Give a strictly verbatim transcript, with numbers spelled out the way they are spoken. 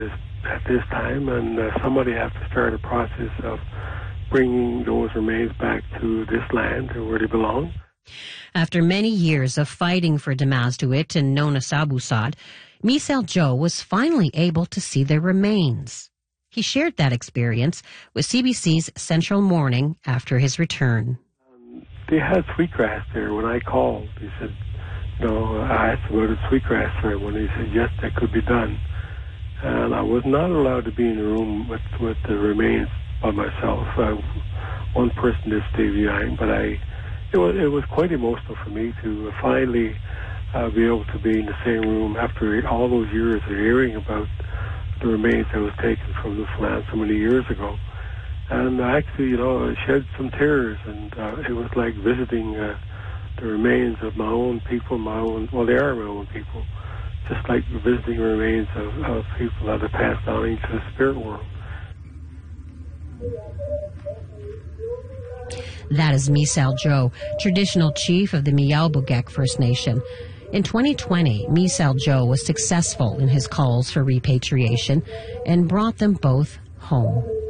at this time, and uh, somebody has to start a process of bringing those remains back to this land where they belong. After many years of fighting for Damasduit and Nona Sabusad, Misael Joe was finally able to see their remains. He shared that experience with C B C's Central Morning after his return. Um, they had sweetgrass there when I called. He said, you know, I asked about a sweetgrass ceremony. He said, yes, that could be done. And I was not allowed to be in the room with, with the remains by myself. I, one person did stay behind, but I, it was, it was quite emotional for me to finally uh, be able to be in the same room after all those years of hearing about the remains that was taken from this land so many years ago. And I actually, you know, I shed some tears, and uh, it was like visiting uh, the remains of my own people, my own, well, they are my own people, just like visiting the remains of, of people that have passed on into the spirit world. That is Misael Joe, traditional chief of the Miyalbugek First Nation. In twenty twenty, Misael Joe was successful in his calls for repatriation and brought them both home.